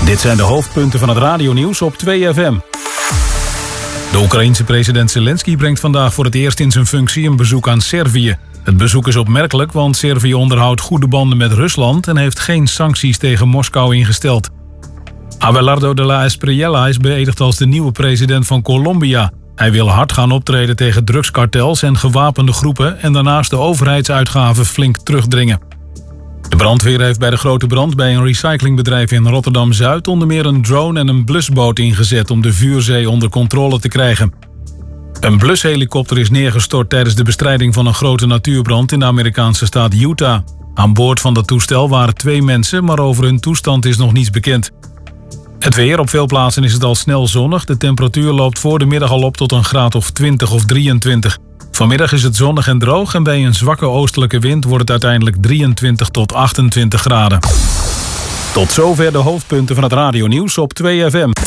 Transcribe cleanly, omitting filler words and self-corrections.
Dit zijn de hoofdpunten van het radionieuws op 2FM. De Oekraïense president Zelensky brengt vandaag voor het eerst in zijn functie een bezoek aan Servië. Het bezoek is opmerkelijk, want Servië onderhoudt goede banden met Rusland en heeft geen sancties tegen Moskou ingesteld. Abelardo de la Espriella is beëdigd als de nieuwe president van Colombia. Hij wil hard gaan optreden tegen drugskartels en gewapende groepen en daarnaast de overheidsuitgaven flink terugdringen. De brandweer heeft bij de grote brand bij een recyclingbedrijf in Rotterdam-Zuid onder meer een drone en een blusboot ingezet om de vuurzee onder controle te krijgen. Een blushelikopter is neergestort tijdens de bestrijding van een grote natuurbrand in de Amerikaanse staat Utah. Aan boord van dat toestel waren 2 mensen, maar over hun toestand is nog niets bekend. Het weer, op veel plaatsen is het al snel zonnig. De temperatuur loopt voor de middag al op tot een graad of 20 of 23. Vanmiddag is het zonnig en droog en bij een zwakke oostelijke wind wordt het uiteindelijk 23 tot 28 graden. Tot zover de hoofdpunten van het radionieuws op 2FM.